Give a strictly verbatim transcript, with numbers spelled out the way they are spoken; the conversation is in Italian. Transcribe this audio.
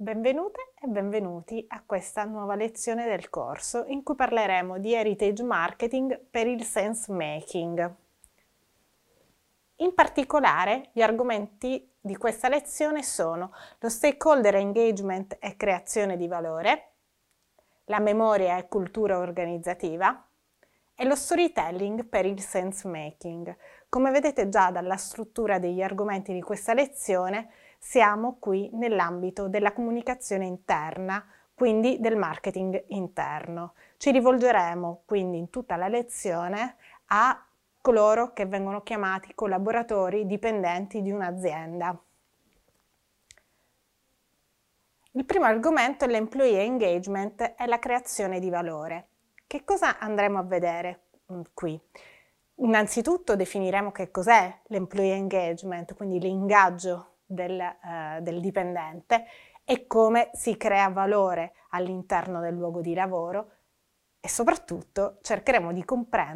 Benvenute e benvenuti a questa nuova lezione del corso in cui parleremo di heritage marketing per il sense making. In particolare, gli argomenti di questa lezione sono lo stakeholder engagement e creazione di valore, la memoria e cultura organizzativa e lo storytelling per il sense making. Come vedete già dalla struttura degli argomenti di questa lezione, siamo qui nell'ambito della comunicazione interna, quindi del marketing interno. Ci rivolgeremo quindi in tutta la lezione a coloro che vengono chiamati collaboratori dipendenti di un'azienda. Il primo argomento è l'employee engagement e la creazione di valore. Che cosa andremo a vedere qui? Innanzitutto definiremo che cos'è l'employee engagement, quindi l'ingaggio del, eh, del dipendente e come si crea valore all'interno del luogo di lavoro e soprattutto cercheremo di comprendere